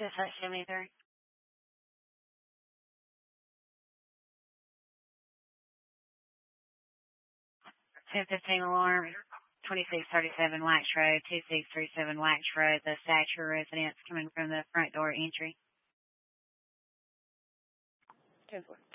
Just like 73. 1015 alarm. 2637 Wax Road, 2637 Wax Road, the Thatcher residence coming from the front door entry. 10-4.